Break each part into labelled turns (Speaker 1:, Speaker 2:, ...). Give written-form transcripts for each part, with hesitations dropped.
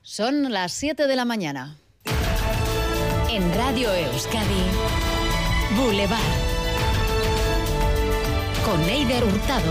Speaker 1: Son las 7 de la mañana.
Speaker 2: En Radio Euskadi, Boulevard. Con Eider Hurtado.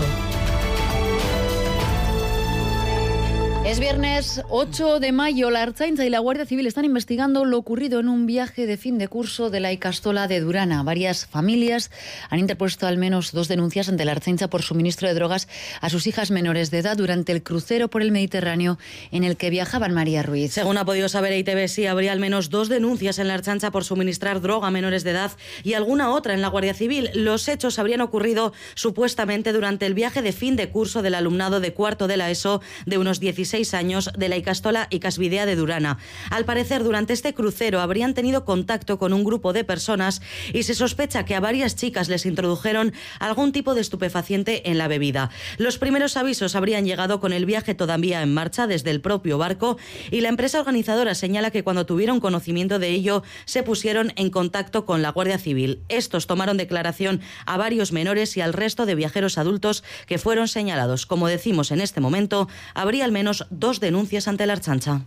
Speaker 1: Es viernes 8 de mayo. La Ertzaintza y la Guardia Civil están investigando lo ocurrido en un viaje de fin de curso de la Ikastola de Durana. Varias familias han interpuesto al menos 2 denuncias ante la Ertzaintza por suministro de drogas a sus hijas menores de edad durante el crucero por el Mediterráneo en el que viajaban. María Ruiz.
Speaker 3: Según ha podido saber EITV, sí, habría al menos 2 denuncias en la Ertzaintza por suministrar droga a menores de edad y alguna otra en la Guardia Civil. Los hechos habrían ocurrido supuestamente durante el viaje de fin de curso del alumnado de cuarto de la ESO de unos 16 años de la Ikastola Ikasbidea de Durana. Al parecer, durante este crucero habrían tenido contacto con un grupo de personas y se sospecha que a varias chicas les introdujeron algún tipo de estupefaciente en la bebida. Los primeros avisos habrían llegado con el viaje todavía en marcha desde el propio barco y la empresa organizadora señala que cuando tuvieron conocimiento de ello se pusieron en contacto con la Guardia Civil. Estos tomaron declaración a varios menores y al resto de viajeros adultos que fueron señalados. Como decimos en este momento, habría al menos 2 denuncias ante la Ertzaintza.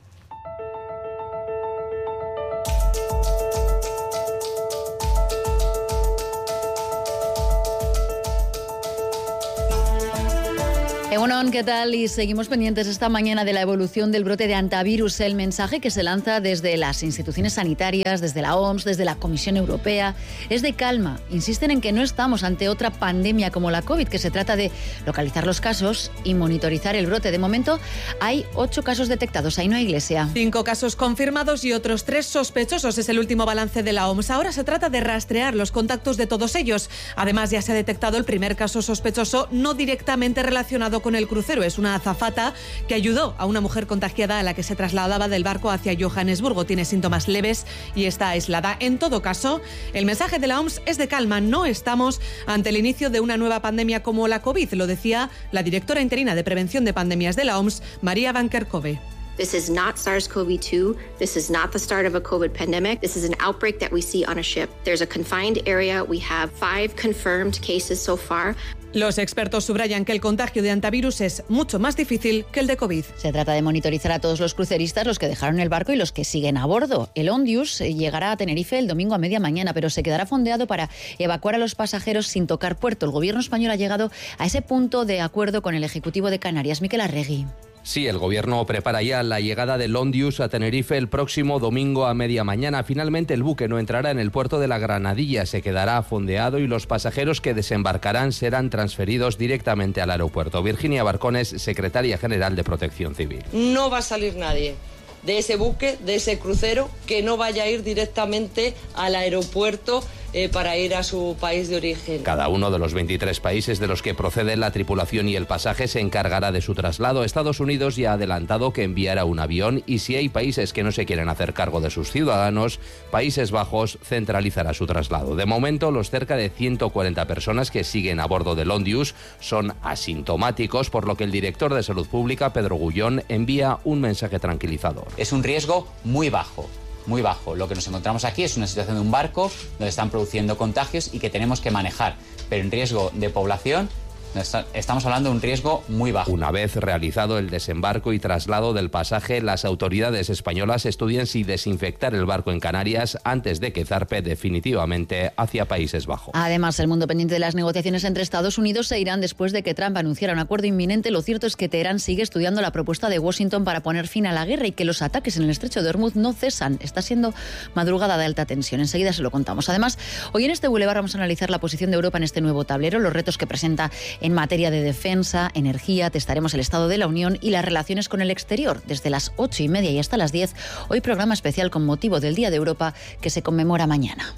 Speaker 1: Egunon, ¿qué tal? Y seguimos pendientes esta mañana de la evolución del brote de hantavirus. El mensaje que se lanza desde las instituciones sanitarias, desde la OMS, desde la Comisión Europea, es de calma. Insisten en que no estamos ante otra pandemia como la COVID, que se trata de localizar los casos y monitorizar el brote. De momento hay 8 casos detectados. Ahí no hay Iglesia.
Speaker 4: 5 casos confirmados y otros 3 sospechosos. Es el último balance de la OMS. Ahora se trata de rastrear los contactos de todos ellos. Además, ya se ha detectado el primer caso sospechoso no directamente relacionado con el crucero. Es una azafata que ayudó a una mujer contagiada a la que se trasladaba del barco hacia Johannesburgo. Tiene síntomas leves y está aislada. En todo caso, el mensaje de la OMS es de calma. No estamos ante el inicio de una nueva pandemia como la COVID. Lo decía la directora interina de Prevención de Pandemias de la OMS, María Van Kerkhove.
Speaker 5: This is not SARS-CoV-2. This is not the start of a COVID pandemic. This is an outbreak that we see on a ship. There's a confined area. We have 5 confirmed cases so far.
Speaker 4: Los expertos subrayan que el contagio de hantavirus es mucho más difícil que el de COVID.
Speaker 1: Se trata de monitorizar a todos los cruceristas, los que dejaron el barco y los que siguen a bordo. El Ondius llegará a Tenerife el domingo a media mañana, pero se quedará fondeado para evacuar a los pasajeros sin tocar puerto. El gobierno español ha llegado a ese punto de acuerdo con el Ejecutivo de Canarias. Miquel Arregui.
Speaker 6: Sí, el gobierno prepara ya la llegada del Ondius a Tenerife el próximo domingo a media mañana. Finalmente el buque no entrará en el puerto de la Granadilla, se quedará fondeado y los pasajeros que desembarcarán serán transferidos directamente al aeropuerto. Virginia Barcones, secretaria general de Protección Civil.
Speaker 7: No va a salir nadie de ese buque, de ese crucero, que no vaya a ir directamente al aeropuerto para ir a su país de origen.
Speaker 6: Cada uno de los 23 países de los que procede la tripulación y el pasaje se encargará de su traslado. Estados Unidos ya ha adelantado que enviará un avión y si hay países que no se quieren hacer cargo de sus ciudadanos, Países Bajos centralizará su traslado. De momento, los cerca de 140 personas que siguen a bordo del Ondius son asintomáticos, por lo que el director de Salud Pública, Pedro Gullón, envía un mensaje tranquilizador.
Speaker 8: Es un riesgo muy bajo. Muy bajo. Lo que nos encontramos aquí es una situación de un barco donde están produciendo contagios y que tenemos que manejar, pero en riesgo de población estamos hablando de un riesgo muy bajo.
Speaker 6: Una vez realizado el desembarco y traslado del pasaje, las autoridades españolas estudian si desinfectar el barco en Canarias antes de que zarpe definitivamente hacia Países Bajos.
Speaker 1: Además, el mundo pendiente de las negociaciones entre Estados Unidos e Irán después de que Trump anunciara un acuerdo inminente. Lo cierto es que Teherán sigue estudiando la propuesta de Washington para poner fin a la guerra y que los ataques en el estrecho de Hormuz no cesan. Está siendo madrugada de alta tensión. Enseguida se lo contamos. Además, hoy en este Boulevard vamos a analizar la posición de Europa en este nuevo tablero, los retos que presenta en materia de defensa, energía, testaremos el estado de la Unión y las relaciones con el exterior. Desde las 8:30 y hasta las 10, hoy programa especial con motivo del Día de Europa que se conmemora mañana.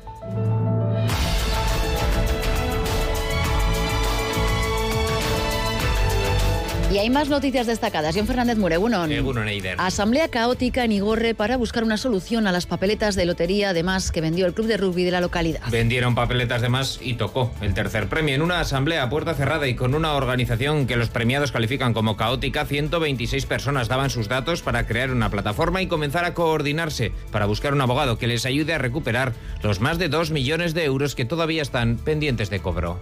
Speaker 1: Y hay más noticias destacadas. John Fernández Mure, egunon.
Speaker 9: Egunon, Eider.
Speaker 1: Asamblea caótica en Igorre para buscar una solución a las papeletas de lotería de más que vendió el club de rugby de la localidad.
Speaker 9: Vendieron papeletas de más y tocó el tercer premio. En una asamblea a puerta cerrada y con una organización que los premiados califican como caótica, 126 personas daban sus datos para crear una plataforma y comenzar a coordinarse para buscar un abogado que les ayude a recuperar los más de 2 millones de euros que todavía están pendientes de cobro.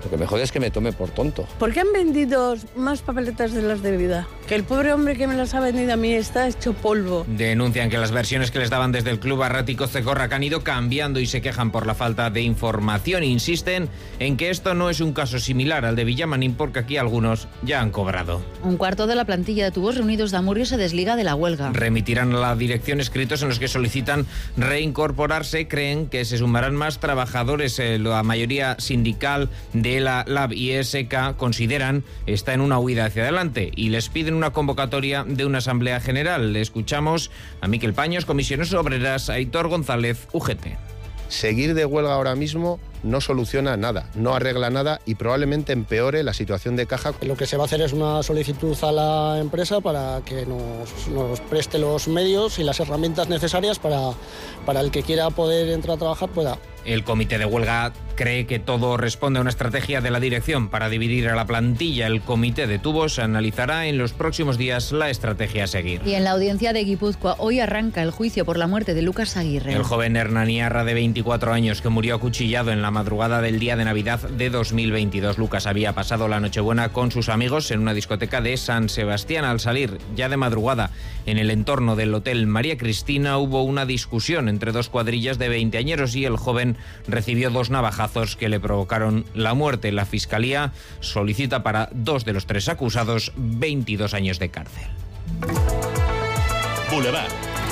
Speaker 10: Lo que me jode es que me tome por tonto.
Speaker 11: ¿Por qué han vendido más papeletas de las de vida? Que el pobre hombre que me las ha vendido a mí está hecho polvo.
Speaker 9: Denuncian que las versiones que les daban desde el Club Arrático Cecorrac han ido cambiando y se quejan por la falta de información. Insisten en que esto no es un caso similar al de Villamanín porque aquí algunos ya han cobrado.
Speaker 1: Un cuarto de la plantilla de Tubos Reunidos de Amurrio se desliga de la huelga.
Speaker 9: Remitirán a la dirección escritos en los que solicitan reincorporarse. Creen que se sumarán más trabajadores. La mayoría sindical de la LAB y ESK consideran está en una huida hacia adelante y les piden una convocatoria de una asamblea general. Le escuchamos a Miquel Paños, Comisiones Obreras, Aitor González, UGT.
Speaker 12: Seguir de huelga ahora mismo no soluciona nada, no arregla nada y probablemente empeore la situación de caja.
Speaker 13: Lo que se va a hacer es una solicitud a la empresa para que nos preste los medios y las herramientas necesarias para el que quiera poder entrar a trabajar pueda.
Speaker 9: El comité de huelga cree que todo responde a una estrategia de la dirección para dividir a la plantilla. El comité de tubos analizará en los próximos días la estrategia a seguir.
Speaker 1: Y en la audiencia de Guipúzcoa hoy arranca el juicio por la muerte de Lucas Aguirre.
Speaker 9: El joven hernaniarra de 24 años que murió acuchillado en la madrugada del día de Navidad de 2022. Lucas había pasado la Nochebuena con sus amigos en una discoteca de San Sebastián. Al salir ya de madrugada en el entorno del Hotel María Cristina hubo una discusión entre dos cuadrillas de veinteañeros y el joven recibió 2 navajazos que le provocaron la muerte. La Fiscalía solicita para 2 de los 3 acusados 22 años de cárcel.
Speaker 2: Boulevard.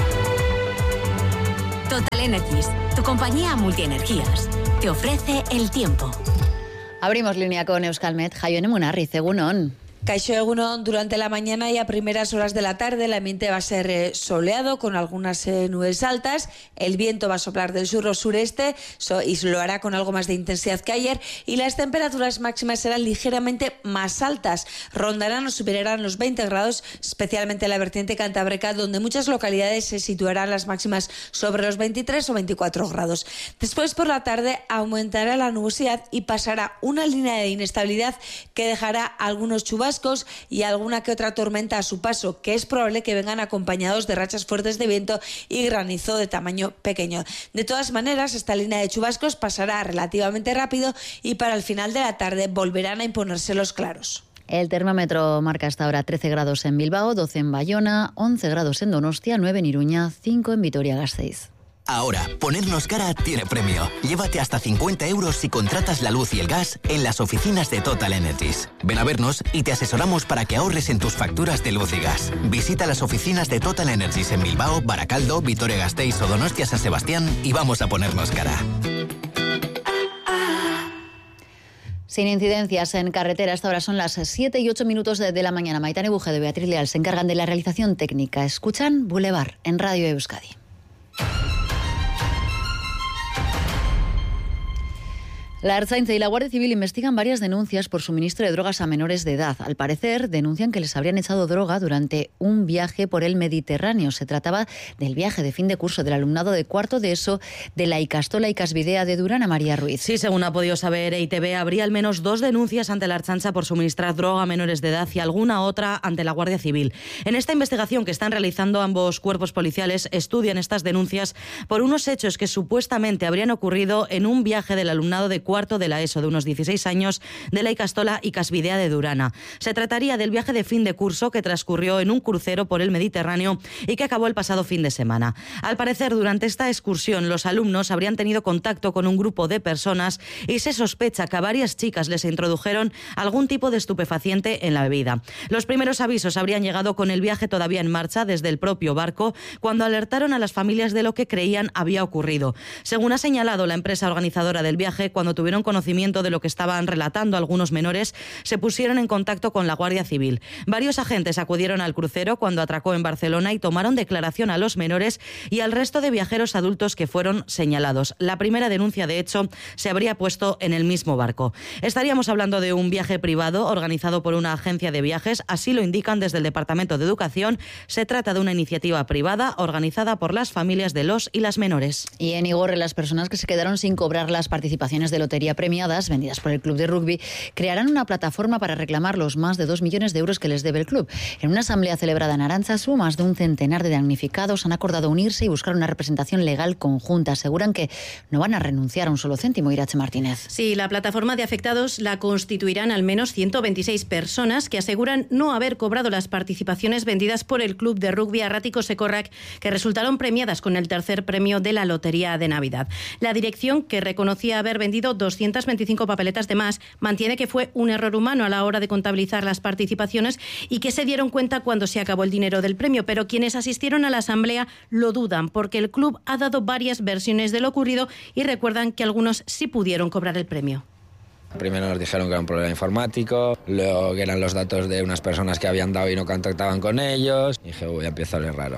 Speaker 2: Total Energies, tu compañía multienergías, te ofrece el tiempo.
Speaker 1: Abrimos línea con Euskalmet. Jaione Munarriz, egunon.
Speaker 14: Kaixo egunon, durante la mañana y a primeras horas de la tarde el ambiente va a ser soleado con algunas nubes altas. El viento va a soplar del sur o sureste y lo hará con algo más de intensidad que ayer y las temperaturas máximas serán ligeramente más altas. Rondarán o superarán los 20 grados, especialmente en la vertiente cantábrica, donde muchas localidades se situarán las máximas sobre los 23 o 24 grados. Después por la tarde aumentará la nubosidad y pasará una línea de inestabilidad que dejará algunos chubascos y alguna que otra tormenta a su paso, que es probable que vengan acompañados de rachas fuertes de viento y granizo de tamaño pequeño. De todas maneras, esta línea de chubascos pasará relativamente rápido y para el final de la tarde volverán a imponerse los claros.
Speaker 1: El termómetro marca hasta ahora 13 grados en Bilbao, 12 en Bayona, 11 grados en Donostia, 9 en Iruña, 5 en Vitoria-Gasteiz.
Speaker 15: Ahora, ponernos cara tiene premio. Llévate hasta 50 euros si contratas la luz y el gas en las oficinas de Total Energies. Ven a vernos y te asesoramos para que ahorres en tus facturas de luz y gas. Visita las oficinas de Total Energies en Bilbao, Baracaldo, Vitoria-Gasteiz o Donostia-San Sebastián y vamos a ponernos cara.
Speaker 1: Sin incidencias en carretera, hasta ahora son las 7 y 8 minutos de la mañana. Maitane Bujedo y Beatriz Leal se encargan de la realización técnica. Escuchan Boulevard en Radio Euskadi. La Ertzaintza y la Guardia Civil investigan varias denuncias por suministro de drogas a menores de edad. Al parecer, denuncian que les habrían echado droga durante un viaje por el Mediterráneo. Se trataba del viaje de fin de curso del alumnado de cuarto de ESO de la Ikastola Ikasbidea de Durán a María Ruiz.
Speaker 3: Sí, según ha podido saber EITB, habría al menos 2 denuncias ante la Ertzaintza por suministrar droga a menores de edad y alguna otra ante la Guardia Civil. En esta investigación que están realizando ambos cuerpos policiales, estudian estas denuncias por unos hechos que supuestamente habrían ocurrido en un viaje del alumnado de cuarto de la ESO de unos 16 años de la Ikastola Ikasbidea de Durana. Se trataría del viaje de fin de curso que transcurrió en un crucero por el Mediterráneo y que acabó el pasado fin de semana. Al parecer, durante esta excursión, los alumnos habrían tenido contacto con un grupo de personas y se sospecha que a varias chicas les introdujeron algún tipo de estupefaciente en la bebida. Los primeros avisos habrían llegado con el viaje todavía en marcha desde el propio barco, cuando alertaron a las familias de lo que creían había ocurrido. Según ha señalado la empresa organizadora del viaje, cuando tuvieron conocimiento de lo que estaban relatando algunos menores, se pusieron en contacto con la Guardia Civil. Varios agentes acudieron al crucero cuando atracó en Barcelona y tomaron declaración a los menores y al resto de viajeros adultos que fueron señalados. La primera denuncia, de hecho, se habría puesto en el mismo barco. Estaríamos hablando de un viaje privado organizado por una agencia de viajes, así lo indican desde el Departamento de Educación. Se trata de una iniciativa privada organizada por las familias de los y las menores.
Speaker 1: Y en Igorre, las personas que se quedaron sin cobrar las participaciones del lotería premiadas, vendidas por el club de rugby, crearán una plataforma para reclamar los más de 2 millones de euros que les debe el club. En una asamblea celebrada en Aránzazu, más de un centenar de damnificados han acordado unirse y buscar una representación legal conjunta. Aseguran que no van a renunciar a un solo céntimo. Irache Martínez.
Speaker 16: Sí, la plataforma de afectados la constituirán al menos 126 personas que aseguran no haber cobrado las participaciones vendidas por el club de rugby Arrático Sekorrak, que resultaron premiadas con el tercer premio de la lotería de Navidad. La dirección, que reconocía haber vendido 225 papeletas de más, mantiene que fue un error humano a la hora de contabilizar las participaciones y que se dieron cuenta cuando se acabó el dinero del premio, pero quienes asistieron a la asamblea lo dudan porque el club ha dado varias versiones de lo ocurrido y recuerdan que algunos sí pudieron cobrar el premio.
Speaker 10: Primero nos dijeron que era un problema informático, luego que eran los datos de unas personas que habían dado y no contactaban con ellos. Y dije, ya empieza a oler raro.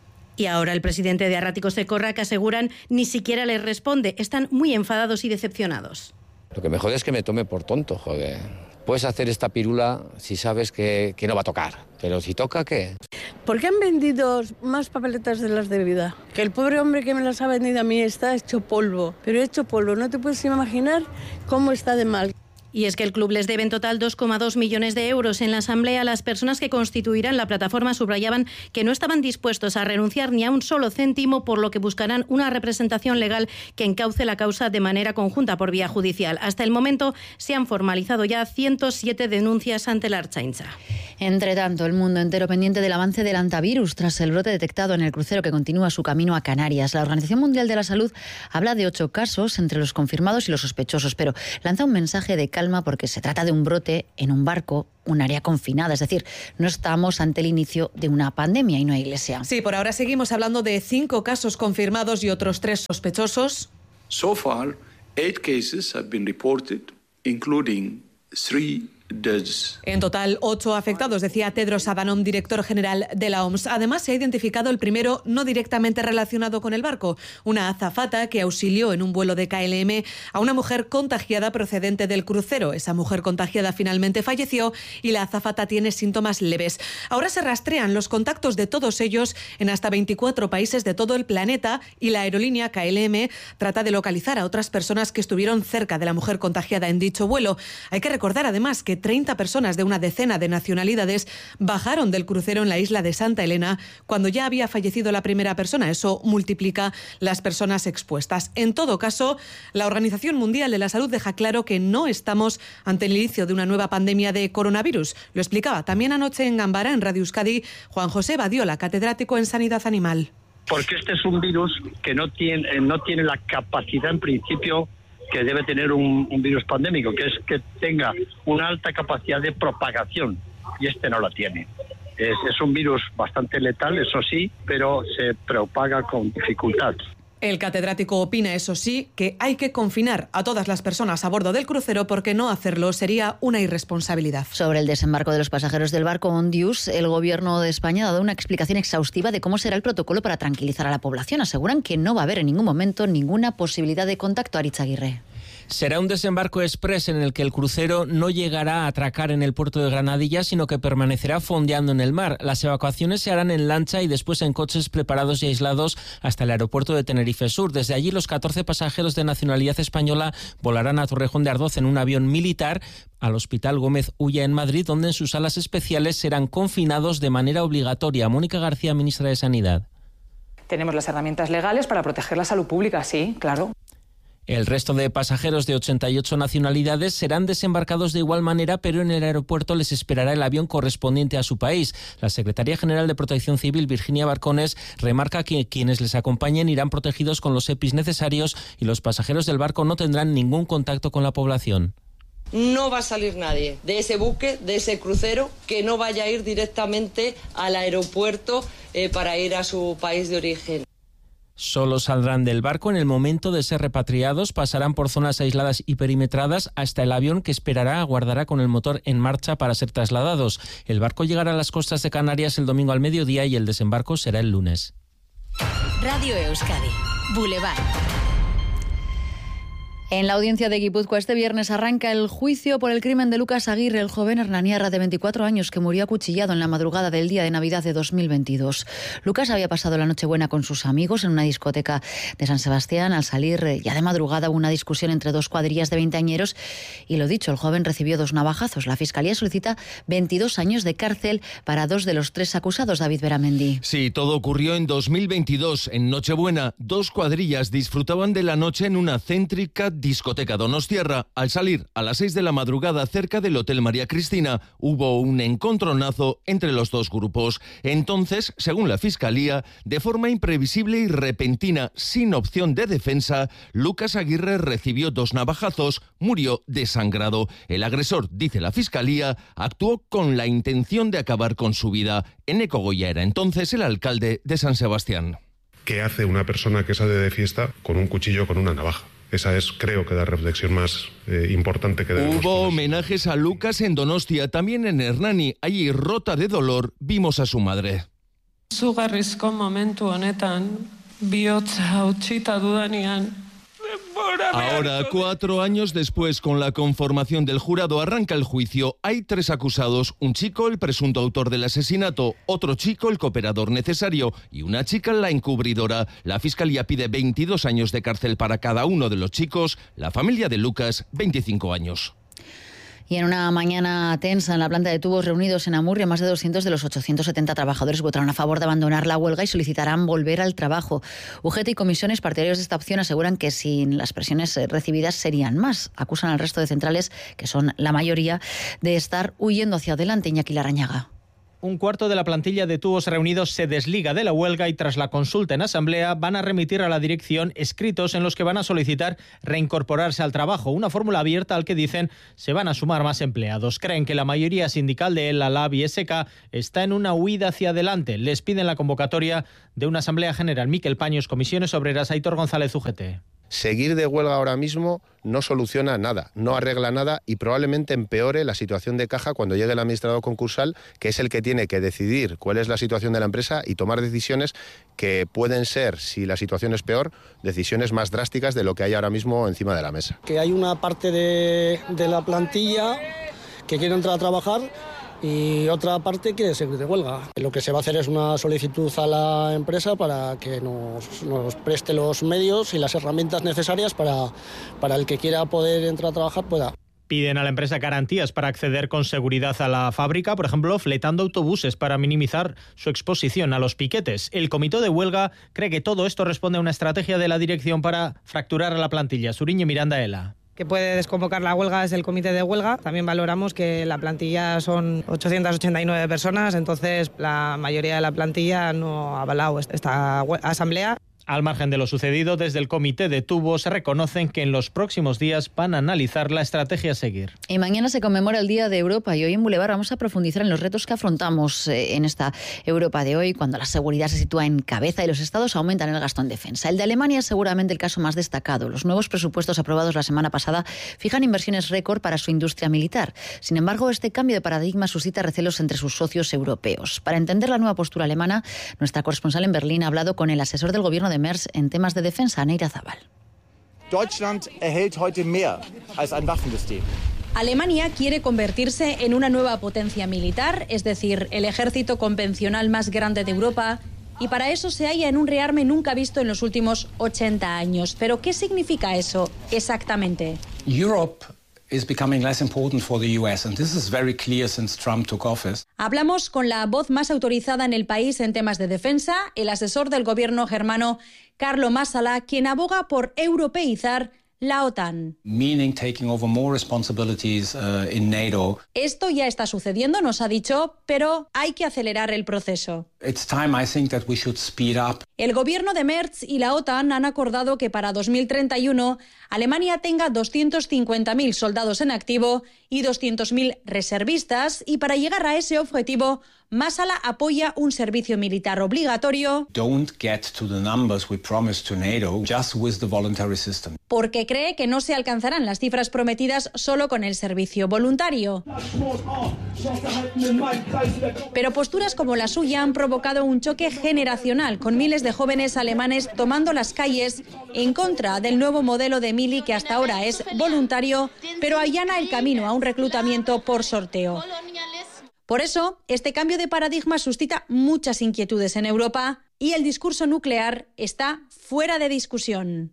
Speaker 16: Y ahora el presidente de Arrático Sekorrak, aseguran, ni siquiera les responde. Están muy enfadados y decepcionados.
Speaker 10: Lo que me jode es que me tome por tonto, joder. Puedes hacer esta pirula si sabes que no va a tocar, pero si toca, ¿qué?
Speaker 11: ¿Por qué han vendido más papeletas de las de vida? Que el pobre hombre que me las ha vendido a mí está hecho polvo, pero hecho polvo. No te puedes imaginar cómo está de mal.
Speaker 16: Y es que el club les debe en total 2,2 millones de euros. En la asamblea, las personas que constituirán la plataforma subrayaban que no estaban dispuestos a renunciar ni a un solo céntimo, por lo que buscarán una representación legal que encauce la causa de manera conjunta por vía judicial. Hasta el momento se han formalizado ya 107 denuncias ante la Ertzaintza.
Speaker 1: Entre tanto, el mundo entero pendiente del avance del hantavirus tras el brote detectado en el crucero que continúa su camino a Canarias. La Organización Mundial de la Salud habla de 8 casos entre los confirmados y los sospechosos, pero lanza un mensaje de calma porque se trata de un brote en un barco, un área confinada, es decir, no estamos ante el inicio de una pandemia y no hay iglesia.
Speaker 4: Sí, por ahora seguimos hablando de 5 casos confirmados y otros 3 sospechosos.
Speaker 17: So far, 8 cases have been reported, including 3 deaths.
Speaker 4: En total, 8 afectados, decía Tedros Adhanom, director general de la OMS. Además, se ha identificado el primero no directamente relacionado con el barco, una azafata que auxilió en un vuelo de KLM a una mujer contagiada procedente del crucero. Esa mujer contagiada finalmente falleció y la azafata tiene síntomas leves. Ahora se rastrean los contactos de todos ellos en hasta 24 países de todo el planeta y la aerolínea KLM trata de localizar a otras personas que estuvieron cerca de la mujer contagiada en dicho vuelo. Hay que recordar además que 30 personas de una decena de nacionalidades bajaron del crucero en la isla de Santa Elena cuando ya había fallecido la primera persona. Eso multiplica las personas expuestas. En todo caso, la Organización Mundial de la Salud deja claro que no estamos ante el inicio de una nueva pandemia de coronavirus. Lo explicaba también anoche en Gambara, en Radio Euskadi, Juan José Badiola, catedrático en Sanidad Animal.
Speaker 18: Porque este es un virus que no tiene la capacidad, en principio, que debe tener un virus pandémico, que es que tenga una alta capacidad de propagación, y este no la tiene. Es un virus bastante letal, eso sí, pero se propaga con dificultad.
Speaker 4: El catedrático opina, eso sí, que hay que confinar a todas las personas a bordo del crucero porque no hacerlo sería una irresponsabilidad.
Speaker 1: Sobre el desembarco de los pasajeros del barco Ondius, el Gobierno de España ha dado una explicación exhaustiva de cómo será el protocolo para tranquilizar a la población. Aseguran que no va a haber en ningún momento ninguna posibilidad de contacto. Aritz Aguirre.
Speaker 19: Será un desembarco express en el que el crucero no llegará a atracar en el puerto de Granadilla, sino que permanecerá fondeando en el mar. Las evacuaciones se harán en lancha y después en coches preparados y aislados hasta el aeropuerto de Tenerife Sur. Desde allí, los 14 pasajeros de nacionalidad española volarán a Torrejón de Ardoz en un avión militar al Hospital Gómez Ulla en Madrid, donde en sus salas especiales serán confinados de manera obligatoria. Mónica García, ministra de Sanidad.
Speaker 20: Tenemos las herramientas legales para proteger la salud pública, sí, claro.
Speaker 19: El resto de pasajeros de 88 nacionalidades serán desembarcados de igual manera, pero en el aeropuerto les esperará el avión correspondiente a su país. La Secretaría General de Protección Civil, Virginia Barcones, remarca que quienes les acompañen irán protegidos con los EPIs necesarios y los pasajeros del barco no tendrán ningún contacto con la población.
Speaker 7: No va a salir nadie de ese buque, de ese crucero, que no vaya a ir directamente al aeropuerto para ir a su país de origen.
Speaker 19: Solo saldrán del barco en el momento de ser repatriados, pasarán por zonas aisladas y perimetradas hasta el avión que aguardará con el motor en marcha para ser trasladados. El barco llegará a las costas de Canarias el domingo al mediodía y el desembarco será el lunes.
Speaker 2: Radio Euskadi, Boulevard.
Speaker 1: En la audiencia de Guipúzcoa este viernes arranca el juicio por el crimen de Lucas Aguirre, el joven hernaniarra de 24 años que murió acuchillado en la madrugada del día de Navidad de 2022. Lucas había pasado la Nochebuena con sus amigos en una discoteca de San Sebastián. Al salir ya de madrugada hubo una discusión entre dos cuadrillas de veinteañeros y, lo dicho, el joven recibió 2 navajazos. La Fiscalía solicita 22 años de cárcel para 2 de los 3 acusados. David Beramendi.
Speaker 21: Sí, todo ocurrió en 2022. En Nochebuena, 2 cuadrillas disfrutaban de la noche en una céntrica discoteca donostiarra. Al salir a las 6 de la madrugada cerca del Hotel María Cristina, hubo un encontronazo entre los 2 grupos. Entonces, según la Fiscalía, de forma imprevisible y repentina, sin opción de defensa, Lucas Aguirre recibió 2 navajazos, murió desangrado. El agresor, dice la Fiscalía, actuó con la intención de acabar con su vida. Eneco Goya era entonces el alcalde de San Sebastián.
Speaker 22: ¿Qué hace una persona que sale de fiesta con un cuchillo, con una navaja? Esa es, creo que, la reflexión más importante que debemos
Speaker 21: Hubo
Speaker 22: poner.
Speaker 21: homenajes a Lucas en Donostia, también en Hernani. Allí, rota de dolor, vimos a su madre.
Speaker 23: Zugarrizko momentu honetan, bihotza hautsita dudanean.
Speaker 21: Ahora, 4 años después, con la conformación del jurado, arranca el juicio. Hay 3 acusados: un chico, el presunto autor del asesinato; otro chico, el cooperador necesario; y una chica, la encubridora. La Fiscalía pide 22 años de cárcel para cada uno de los chicos. La familia de Lucas, 25 años.
Speaker 1: Y en una mañana tensa en la planta de tubos reunidos en Amurria, más de 200 de los 870 trabajadores votaron a favor de abandonar la huelga y solicitarán volver al trabajo. UGT y comisiones partidarios de esta opción aseguran que sin las presiones recibidas serían más. Acusan al resto de centrales, que son la mayoría, de estar huyendo hacia adelante. Iñaki Larrañaga.
Speaker 24: Un cuarto de la plantilla de tubos reunidos se desliga de la huelga y, tras la consulta en asamblea, van a remitir a la dirección escritos en los que van a solicitar reincorporarse al trabajo, una fórmula abierta al que dicen se van a sumar más empleados. Creen que la mayoría sindical de la LAB y SK está en una huida hacia adelante. Les piden la convocatoria de una asamblea general. Miquel Paños, Comisiones Obreras, Aitor González, UGT.
Speaker 12: Seguir de huelga ahora mismo no soluciona nada, no arregla nada y probablemente empeore la situación de caja cuando llegue el administrador concursal, que es el que tiene que decidir cuál es la situación de la empresa y tomar decisiones que pueden ser, si la situación es peor, decisiones más drásticas de lo que hay ahora mismo encima de la mesa.
Speaker 13: Que hay una parte de la plantilla que quiere entrar a trabajar y otra parte quiere seguir de huelga. Lo que se va a hacer es una solicitud a la empresa para que nos preste los medios y las herramientas necesarias para el que quiera poder entrar a trabajar pueda.
Speaker 24: Piden a la empresa garantías para acceder con seguridad a la fábrica, por ejemplo, fletando autobuses para minimizar su exposición a los piquetes. El comité de huelga cree que todo esto responde a una estrategia de la dirección para fracturar a la plantilla. Suriñe Miranda Ela.
Speaker 25: Que puede desconvocar la huelga es el comité de huelga. También valoramos que la plantilla son 889 personas, entonces la mayoría de la plantilla no ha avalado esta asamblea.
Speaker 24: Al margen de lo sucedido, desde el comité de tubos reconocen que en los próximos días van a analizar la estrategia a seguir.
Speaker 1: Y mañana se conmemora el Día de Europa y hoy en Boulevard vamos a profundizar en los retos que afrontamos en esta Europa de hoy, cuando la seguridad se sitúa en cabeza y los estados aumentan el gasto en defensa. El de Alemania es seguramente el caso más destacado. Los nuevos presupuestos aprobados la semana pasada fijan inversiones récord para su industria militar. Sin embargo, este cambio de paradigma suscita recelos entre sus socios europeos. Para entender la nueva postura alemana, nuestra corresponsal en Berlín ha hablado con el asesor del gobierno de Merz en temas de defensa, Neira Zabal.
Speaker 26: Deutschland erhält heute mehr als ein Waffensystem.
Speaker 27: Alemania quiere convertirse en una nueva potencia militar, es decir, el ejército convencional más grande de Europa, y para eso se halla en un rearme nunca visto en los últimos 80 años. ¿Pero qué significa eso exactamente?
Speaker 28: Europe is becoming less important for the US, and this is very clear since Trump took office.
Speaker 27: Hablamos con la voz más autorizada en el país en temas de defensa, el asesor del gobierno germano Carlo Massala, quien aboga por europeizar la OTAN.
Speaker 28: Meaning taking over more responsibilities in NATO.
Speaker 27: Esto ya está sucediendo, nos ha dicho, pero hay que acelerar el proceso.
Speaker 28: It's time, I think, that we should speed up.
Speaker 27: El gobierno de Merz y la OTAN han acordado que para 2031 Alemania tenga 250.000 soldados en activo y 200.000 reservistas, y para llegar a ese objetivo, Masala apoya un servicio militar obligatorio.
Speaker 28: Don't get to the numbers we promised to NATO just with the voluntary system.
Speaker 27: Porque cree que no se alcanzarán las cifras prometidas solo con el servicio voluntario. Pero posturas como la suya han provocado un choque generacional, con miles de jóvenes alemanes tomando las calles en contra del nuevo modelo de mili que hasta ahora es voluntario, pero allana el camino a un reclutamiento por sorteo. Por eso, este cambio de paradigma suscita muchas inquietudes en Europa y el discurso nuclear está fuera de discusión.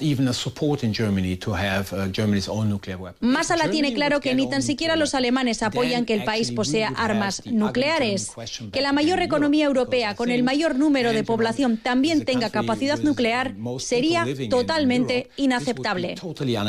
Speaker 27: Masala tiene claro que ni tan siquiera los alemanes apoyan que el país posea armas nucleares. Que la mayor economía europea, con el mayor número de población, también tenga capacidad nuclear sería totalmente inaceptable.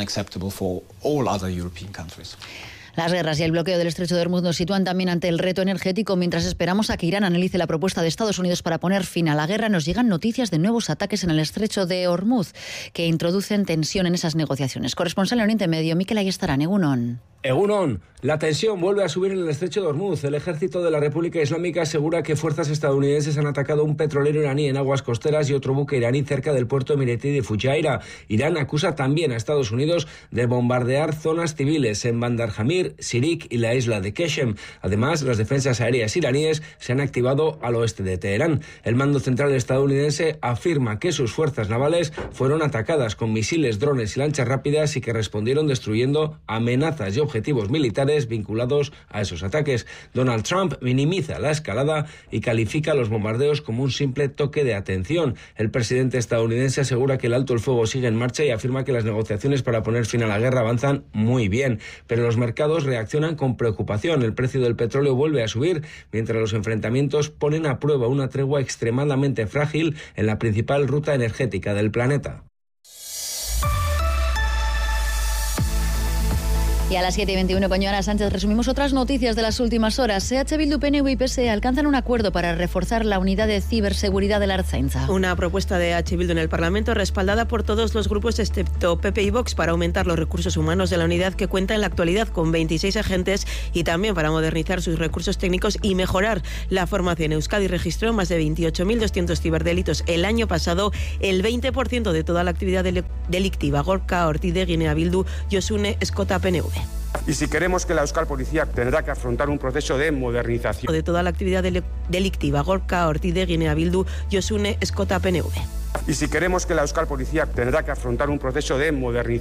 Speaker 27: Las guerras y el bloqueo del estrecho de Hormuz nos sitúan también ante el reto energético. Mientras esperamos a que Irán analice la propuesta de Estados Unidos para poner fin a la guerra, nos llegan noticias de nuevos ataques en el estrecho de Hormuz que introducen tensión en esas negociaciones. Corresponsal en Oriente Medio, Mikel Ayestarán, Egunon.
Speaker 3: Egunon, la tensión vuelve a subir en el estrecho de Hormuz. El ejército de la República Islámica asegura que fuerzas estadounidenses han atacado un petrolero iraní en aguas costeras y otro buque iraní cerca del puerto emiratí de Fujairah. Irán acusa también a Estados Unidos de bombardear zonas civiles en Bandar Jamir, Sirik y la isla de Keshem. Además, las defensas aéreas iraníes se han activado al oeste de Teherán. El mando central estadounidense afirma que sus fuerzas navales fueron atacadas con misiles, drones y lanchas rápidas y que respondieron destruyendo amenazas y objetivos militares vinculados a esos ataques. Donald Trump minimiza la escalada y califica los bombardeos como un simple toque de atención. El presidente estadounidense asegura que el alto el fuego sigue en marcha y afirma que las negociaciones para poner fin a la guerra avanzan muy bien, pero los mercados reaccionan con preocupación. El precio del petróleo vuelve a subir, mientras los enfrentamientos ponen a prueba una tregua extremadamente frágil en la principal ruta energética del planeta.
Speaker 1: Y a las 7:21 con Joana Sánchez resumimos otras noticias de las últimas horas. EH Bildu, PNV y PSE alcanzan un acuerdo para reforzar la unidad de ciberseguridad de la Ertzaintza.
Speaker 5: Una propuesta de EH Bildu en el Parlamento respaldada por todos los grupos excepto PP y Vox para aumentar los recursos humanos de la unidad que cuenta en la actualidad con 26 agentes y también para modernizar sus recursos técnicos y mejorar la formación. Euskadi registró más de 28.200 ciberdelitos el año pasado, el 20% de toda la actividad delictiva. Gorka Ortidegui, EH Bildu, Josune Escota, PNV.
Speaker 6: Y si queremos que la Euskal Policía tendrá que afrontar un proceso de modernización.
Speaker 5: De toda la actividad delictiva. Gorka Ortidegui, EH Bildu, Josune Escota, PNV.
Speaker 6: Y si queremos que la Euskal Policía tendrá que afrontar un proceso de modernización.